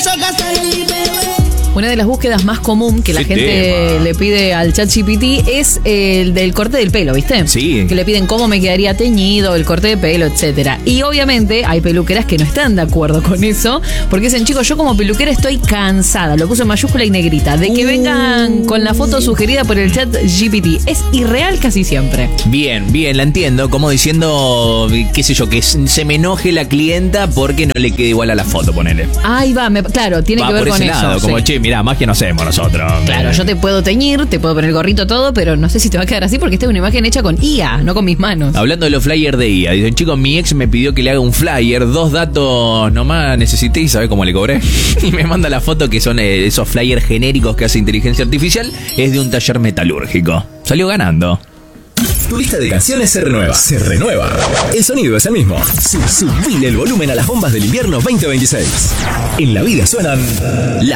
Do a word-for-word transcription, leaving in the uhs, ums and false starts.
Una de las búsquedas más común que la Qué gente tema. le pide al ChatGPT es el del corte del pelo, ¿viste? Sí. Que le piden cómo me quedaría teñido, el corte de pelo, etcétera. Y obviamente hay peluqueras que no están de acuerdo con eso, porque dicen, chicos, yo como peluquera estoy cansada, lo puso en mayúscula y negrita, de que Uh. vengan con la foto sugerida por el ChatGPT. Es irreal casi siempre. Bien, bien, la entiendo. Como diciendo, qué sé yo, que se me enoje la clienta porque no le queda igual a la foto, ponele. Ahí va, me- claro, tiene Va que ver por con ese eso. lado, como, sí. che, mirá, magia no hacemos nosotros. Claro, yo te puedo teñir, te puedo poner el gorrito todo, pero no sé si te va a quedar así porque esta es una imagen hecha con I A, no con mis manos. Hablando de los flyers de I A, dicen, chicos, mi ex me pidió que le haga un flyer, dos datos nomás necesité y ¿sabés cómo le cobré? Y me manda la foto que son eh, esos flyers genéricos que hace inteligencia artificial, es de un taller metalúrgico. Salió ganando. Tu lista de canciones se renueva. Se renueva. El sonido es el mismo. Sub- Subile el volumen a las bombas del invierno veinte veintiséis. En la vida suenan las